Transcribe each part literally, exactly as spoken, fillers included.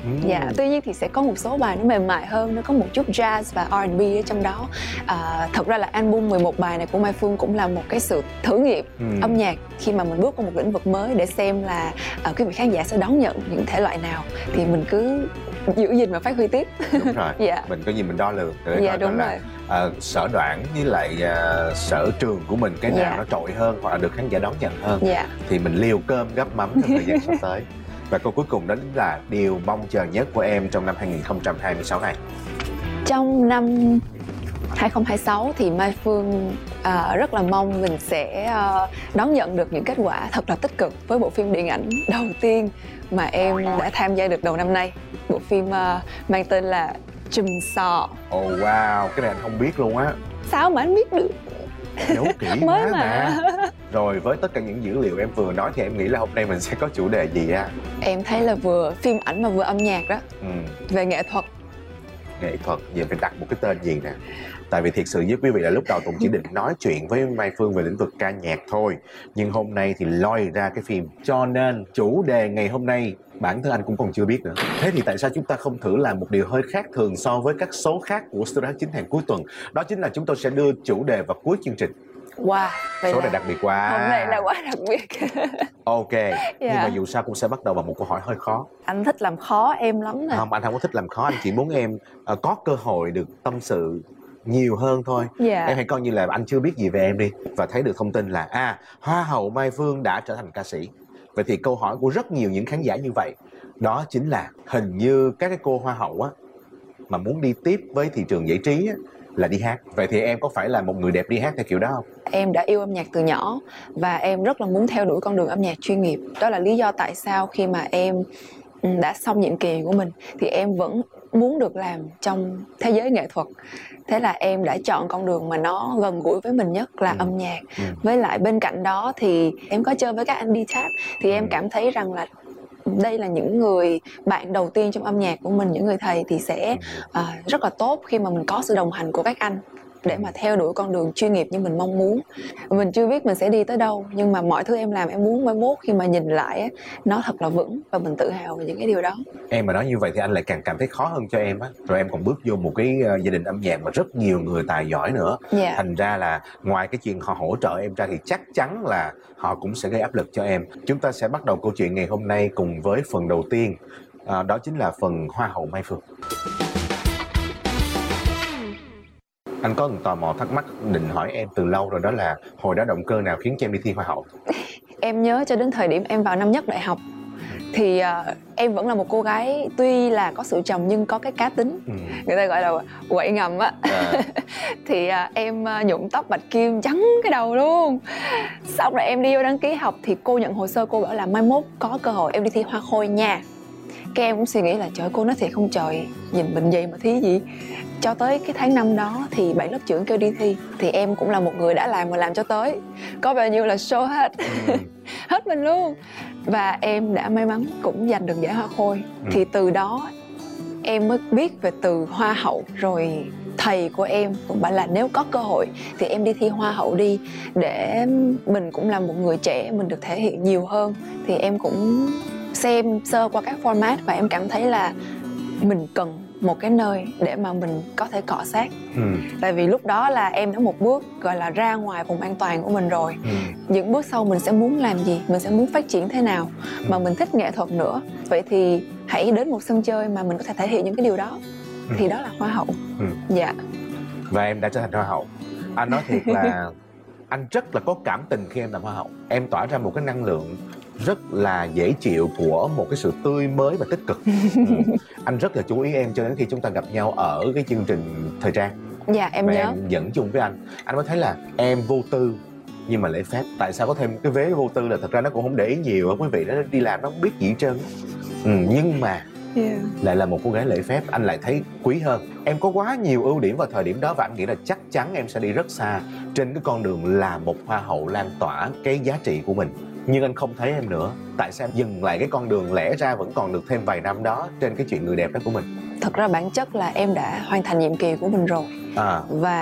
Mm. Dạ, tuy nhiên thì sẽ có một số bài nó mềm mại hơn, nó có một chút jazz và R and B ở trong đó. à, Thật ra là album mười một bài này của Mai Phương cũng là một cái sự thử nghiệm Mm. âm nhạc khi mà mình bước vào một lĩnh vực mới để xem là uh, quý vị khán giả sẽ đón nhận những thể loại nào. Thì mình cứ giữ gìn và phát huy tiếp. Đúng rồi. Dạ. Mình có gì mình đo lường để Dạ, coi đúng coi rồi. là uh, sở đoản với lại uh, sở trường của mình cái nào Dạ. nó trội hơn hoặc là được khán giả đón nhận hơn. Dạ. Thì mình liều cơm gắp mắm trong thời gian sắp tới. Và câu cuối cùng đó là điều mong chờ nhất của em trong năm hai nghìn không trăm hai mươi sáu này. Trong năm hai không hai sáu thì Mai Phương uh, rất là mong mình sẽ uh, đón nhận được những kết quả thật là tích cực với bộ phim điện ảnh đầu tiên mà em đã tham gia được đầu năm nay. Bộ phim uh, mang tên là Chùm Sò. Oh wow, cái này anh không biết luôn á. Sao mà anh biết được? Giấu kỹ Mới quá mà. mà. Rồi với tất cả những dữ liệu em vừa nói thì em nghĩ là hôm nay mình sẽ có chủ đề gì á? Em thấy là vừa phim ảnh mà vừa âm nhạc đó. Ừ. Về nghệ thuật. Nghệ thuật, giờ phải đặt một cái tên gì nè. Tại vì thiệt sự với quý vị là lúc đầu Tùng chỉ định nói chuyện với Mai Phương về lĩnh vực ca nhạc thôi. Nhưng hôm nay thì lôi ra cái phim. Cho nên chủ đề ngày hôm nay bản thân anh cũng còn chưa biết nữa. Thế thì tại sao chúng ta không thử làm một điều hơi khác thường so với các số khác của Studio chín hàng cuối tuần? Đó chính là chúng tôi sẽ đưa chủ đề vào cuối chương trình. Wow, vậy Số là này đặc biệt quá. hôm nay là quá đặc biệt. Ok, nhưng Dạ. mà dù sao cũng sẽ bắt đầu bằng một câu hỏi hơi khó. Anh thích làm khó em lắm nè. Không, anh không có thích làm khó, anh chỉ muốn em uh, có cơ hội được tâm sự nhiều hơn thôi. Dạ. Em hãy coi như là anh chưa biết gì về em đi và thấy được thông tin là à, Hoa hậu Mai Phương đã trở thành ca sĩ. Vậy thì câu hỏi của rất nhiều những khán giả như vậy đó chính là hình như các cái cô hoa hậu á mà muốn đi tiếp với thị trường giải trí á, là đi hát. Vậy thì em có phải là một người đẹp đi hát theo kiểu đó không? Em đã yêu âm nhạc từ nhỏ và em rất là muốn theo đuổi con đường âm nhạc chuyên nghiệp. Đó là lý do tại sao khi mà em đã xong nhiệm kỳ của mình thì em vẫn muốn được làm trong thế giới nghệ thuật. Thế là em đã chọn con đường mà nó gần gũi với mình nhất là Ừ. âm nhạc. Ừ. Với lại bên cạnh đó thì em có chơi với các anh đi tap thì em Ừ. cảm thấy rằng là đây là những người bạn đầu tiên trong âm nhạc của mình, những người thầy thì sẽ uh, rất là tốt khi mà mình có sự đồng hành của các anh để mà theo đuổi con đường chuyên nghiệp như mình mong muốn. Mình chưa biết mình sẽ đi tới đâu, nhưng mà mọi thứ em làm em muốn mai mốt khi mà nhìn lại á, nó thật là vững và mình tự hào về những cái điều đó. Em mà nói như vậy thì anh lại càng cảm thấy khó hơn cho em á. Rồi em còn bước vô một cái uh, gia đình âm nhạc mà rất nhiều người tài giỏi nữa. Dạ. Thành ra là ngoài cái chuyện họ hỗ trợ em ra thì chắc chắn là họ cũng sẽ gây áp lực cho em. Chúng ta sẽ bắt đầu câu chuyện ngày hôm nay cùng với phần đầu tiên, uh, đó chính là phần Hoa hậu Mai Phương. Anh có một tò mò thắc mắc định hỏi em từ lâu rồi, đó là hồi đó động cơ nào khiến cho em đi thi Hoa hậu? Em nhớ cho đến thời điểm em vào năm nhất đại học thì uh, em vẫn là một cô gái tuy là có sự trầm nhưng có cái cá tính. Ừ. Người ta gọi là quậy ngầm á. À. Thì uh, em uh, nhuộm tóc bạch kim trắng cái đầu luôn. Xong rồi em đi vô đăng ký học thì cô nhận hồ sơ, cô bảo là mai mốt có cơ hội em đi thi Hoa khôi nha. Cái em cũng suy nghĩ là trời, cô nói thiệt không trời, nhìn mình vậy mà thi gì. Cho tới cái tháng năm đó thì bạn lớp trưởng kêu đi thi thì em cũng là một người đã làm và làm cho tới, có bao nhiêu là show hết. Ừ. Hết mình luôn. Và em đã may mắn cũng giành được giải Hoa khôi. Ừ. Thì từ đó em mới biết về từ Hoa hậu. Rồi thầy của em cũng bảo là nếu có cơ hội thì em đi thi Hoa hậu đi, để mình cũng là một người trẻ, mình được thể hiện nhiều hơn. Thì em cũng xem sơ qua các format và em cảm thấy là mình cần một cái nơi để mà mình có thể cọ sát. Ừ. Tại vì lúc đó là em đã một bước gọi là ra ngoài vùng an toàn của mình rồi. Ừ. Những bước sau mình sẽ muốn làm gì, mình sẽ muốn phát triển thế nào, mà mình thích nghệ thuật nữa. Vậy thì hãy đến một sân chơi mà mình có thể thể hiện những cái điều đó. Ừ. Thì đó là Hoa hậu. Ừ. Dạ. Và em đã trở thành Hoa hậu. Anh nói thiệt là anh rất là có cảm tình khi em làm Hoa hậu. Em tỏa ra một cái năng lượng rất là dễ chịu của một cái sự tươi mới và tích cực. Ừ. Anh rất là chú ý em cho đến khi chúng ta gặp nhau ở cái chương trình thời trang. Dạ em và nhớ. em dẫn chung với anh. Anh mới thấy là em vô tư nhưng mà lễ phép. Tại sao có thêm cái vế vô tư là thật ra nó cũng không để ý nhiều á quý vị, nó đi làm nó không biết gì hết trơn. Ừ, nhưng mà Yeah. lại là một cô gái lễ phép, anh lại thấy quý hơn. Em có quá nhiều ưu điểm vào thời điểm đó và anh nghĩ là chắc chắn em sẽ đi rất xa trên cái con đường là một hoa hậu lan tỏa cái giá trị của mình. Nhưng anh không thấy em nữa. Tại sao em dừng lại cái con đường lẽ ra vẫn còn được thêm vài năm đó trên cái chuyện người đẹp đó của mình? Thật ra bản chất là em đã hoàn thành nhiệm kỳ của mình rồi. À. Và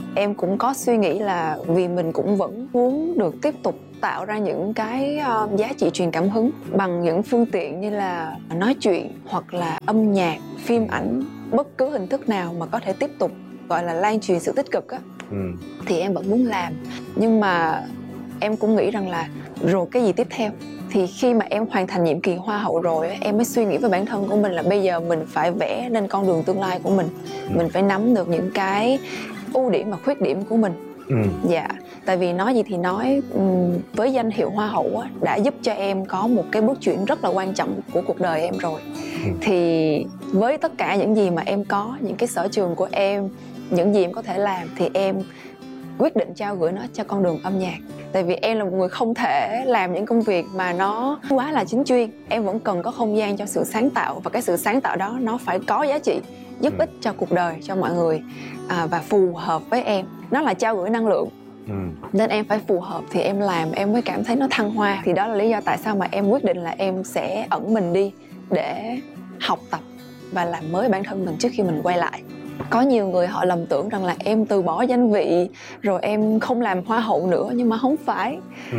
em cũng có suy nghĩ là vì mình cũng vẫn muốn được tiếp tục tạo ra những cái uh, giá trị truyền cảm hứng bằng những phương tiện như là nói chuyện hoặc là âm nhạc, phim ảnh, bất cứ hình thức nào mà có thể tiếp tục gọi là lan truyền sự tích cực á, ừ. thì em vẫn muốn làm. Nhưng mà em cũng nghĩ rằng là rồi cái gì tiếp theo. Thì khi mà em hoàn thành nhiệm kỳ Hoa hậu rồi, em mới suy nghĩ với bản thân của mình là bây giờ mình phải vẽ nên con đường tương lai của mình. Ừ. Mình phải nắm được những cái ưu điểm và khuyết điểm của mình. Ừ. Dạ, tại vì nói gì thì nói, với danh hiệu Hoa hậu á, đã giúp cho em có một cái bước chuyển rất là quan trọng của cuộc đời em rồi. Ừ. Thì với tất cả những gì mà em có, những cái sở trường của em, những gì em có thể làm, thì em quyết định trao gửi nó cho con đường âm nhạc. Tại vì em là một người không thể làm những công việc mà nó quá là chính chuyên. Em vẫn cần có không gian cho sự sáng tạo, và cái sự sáng tạo đó nó phải có giá trị, giúp ích cho cuộc đời, cho mọi người, à, và phù hợp với em. Nó là trao gửi năng lượng. Ừ. Nên em phải phù hợp thì em làm, em mới cảm thấy nó thăng hoa. Thì đó là lý do tại sao mà em quyết định là em sẽ ẩn mình đi để học tập và làm mới bản thân mình trước khi mình quay lại. Có nhiều người họ lầm tưởng rằng là em từ bỏ danh vị rồi em không làm Hoa hậu nữa, nhưng mà không phải. Ừ.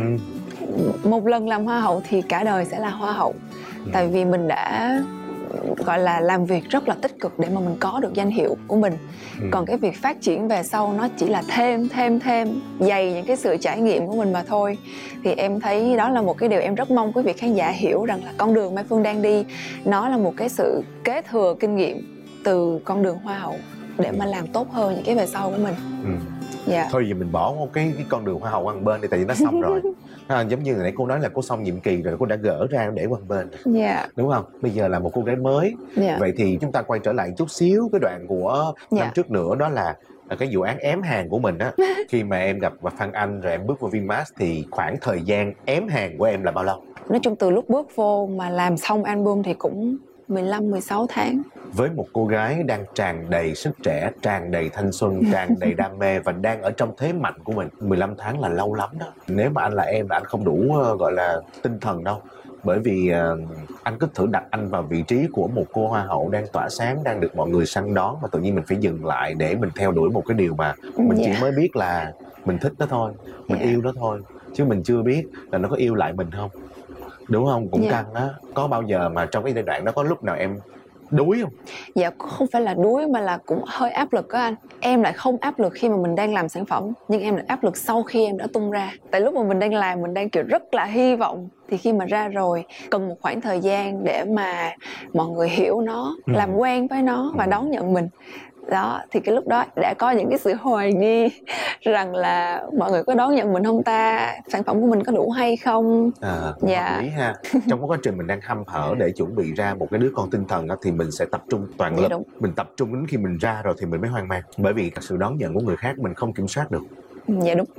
Một lần làm Hoa hậu thì cả đời sẽ là Hoa hậu. Ừ. Tại vì mình đã gọi là làm việc rất là tích cực để mà mình có được danh hiệu của mình. Ừ. Còn cái việc phát triển về sau nó chỉ là thêm thêm thêm dày những cái sự trải nghiệm của mình mà thôi. Thì em thấy đó là một cái điều em rất mong quý vị khán giả hiểu, rằng là con đường Mai Phương đang đi nó là một cái sự kế thừa kinh nghiệm từ con đường Hoa hậu để mà làm tốt hơn những cái về sau của mình. Ừ. Yeah. Thôi giờ mình bỏ cái, cái con đường Hoa hậu qua một bên đi, tại vì nó xong rồi. À, giống như nãy cô nói là cô xong nhiệm kỳ rồi, cô đã gỡ ra để qua một bên. Yeah. Đúng không? Bây giờ là một cô gái mới. Yeah. Vậy thì chúng ta quay trở lại chút xíu cái đoạn của năm yeah. trước nữa, đó là cái vụ án ém hàng của mình á. Khi mà em gặp Phan Anh rồi em bước vào Vinmart thì khoảng thời gian ém hàng của em là bao lâu? Nói chung từ lúc bước vô mà làm xong album thì cũng mười lăm mười sáu tháng. Với một cô gái đang tràn đầy sức trẻ, tràn đầy thanh xuân, tràn đầy đam mê và đang ở trong thế mạnh của mình, mười lăm tháng là lâu lắm đó. Nếu mà anh là em là anh không đủ uh, gọi là tinh thần đâu. Bởi vì uh, anh cứ thử đặt anh vào vị trí của một cô Hoa hậu đang tỏa sáng, đang được mọi người săn đón, mà tự nhiên mình phải dừng lại để mình theo đuổi một cái điều mà mình yeah. chỉ mới biết là mình thích nó thôi, mình yeah. yêu nó thôi, chứ mình chưa biết là nó có yêu lại mình không. Đúng không? Cũng yeah. căng á. Có bao giờ mà trong cái giai đoạn đó có lúc nào em đuối không? Dạ không phải là đuối mà là cũng hơi áp lực á anh. Em lại không áp lực khi mà mình đang làm sản phẩm, nhưng em lại áp lực sau khi em đã tung ra. Tại lúc mà mình đang làm, mình đang kiểu rất là hy vọng, thì khi mà ra rồi cần một khoảng thời gian để mà mọi người hiểu nó, ừ. làm quen với nó và đón nhận mình. Đó, thì cái lúc đó đã có những cái sự hoài nghi rằng là mọi người có đón nhận mình không ta, sản phẩm của mình có đủ hay không. À, dạ. Hợp lý ha. Trong cái quá trình mình đang hăm hở để chuẩn bị ra một cái đứa con tinh thần đó, thì mình sẽ tập trung toàn lực. Dạ, mình tập trung đến khi mình ra rồi thì mình mới hoang mang, bởi vì sự đón nhận của người khác mình không kiểm soát được. Dạ đúng.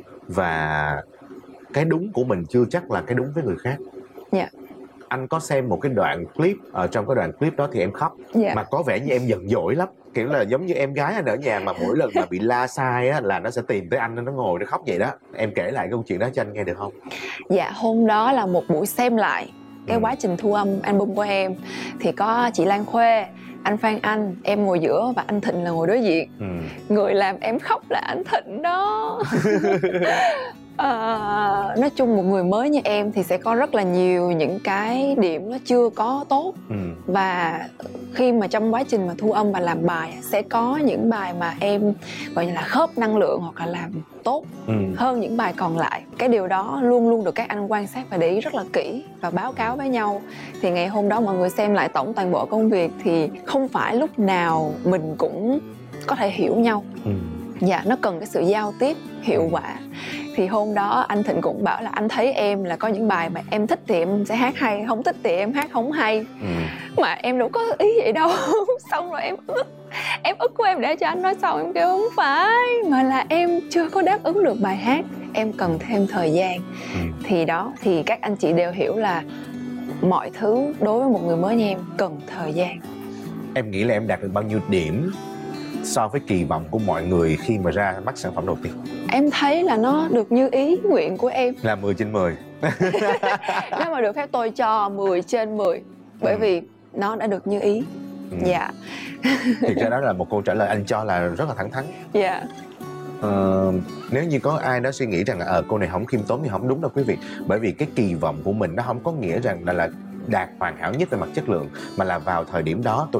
Và cái đúng của mình chưa chắc là cái đúng với người khác. Dạ. Anh có xem một cái đoạn clip, ở trong cái đoạn clip đó thì em khóc. Yeah. Mà có vẻ như em giận dỗi lắm. Kiểu là giống như em gái anh ở nhà mà mỗi lần mà bị la sai á là nó sẽ tìm tới anh, nó ngồi nó khóc vậy đó. Em kể lại câu chuyện đó cho anh nghe được không? Dạ, hôm đó là một buổi xem lại cái ừ. quá trình thu âm album của em. Thì có chị Lan Khuê, anh Phan Anh, em ngồi giữa và anh Thịnh là ngồi đối diện. ừ. Người làm em khóc là anh Thịnh đó. À, nói chung một người mới như em thì sẽ có rất là nhiều những cái điểm nó chưa có tốt. ừ. Và khi mà trong quá trình mà thu âm và làm bài sẽ có những bài mà em gọi như là khớp năng lượng hoặc là làm tốt ừ. hơn những bài còn lại. Cái điều đó luôn luôn được các anh quan sát và để ý rất là kỹ và báo cáo với nhau. Thì ngày hôm đó mọi người xem lại tổng toàn bộ công việc thì không phải lúc nào mình cũng có thể hiểu nhau. ừ. Dạ, nó cần cái sự giao tiếp hiệu quả. Thì hôm đó anh Thịnh cũng bảo là anh thấy em là có những bài mà em thích thì em sẽ hát hay, không thích thì em hát không hay. ừ. Mà em đâu có ý vậy đâu. Xong rồi em ức Em ức của em để cho anh nói xong, em kêu không phải, mà là em chưa có đáp ứng được bài hát, em cần thêm thời gian. ừ. Thì đó, thì các anh chị đều hiểu là mọi thứ đối với một người mới như em cần thời gian. Em nghĩ là em đạt được bao nhiêu điểm so với kỳ vọng của mọi người khi mà ra mắt sản phẩm đầu tiên? Em thấy là nó được như ý nguyện của em. Là mười trên mười. Nếu mà được phép tôi cho mười trên mười. Bởi ừ. vì nó đã được như ý. ừ. Dạ. Thì ra đó là một câu trả lời anh cho là rất là thẳng thắn. Dạ. Ờ, nếu như có ai đó suy nghĩ rằng là ờ cô này không khiêm tốn thì không đúng đâu quý vị, bởi vì cái kỳ vọng của mình nó không có nghĩa rằng là là đạt hoàn hảo nhất về mặt chất lượng, mà là vào thời điểm đó tôi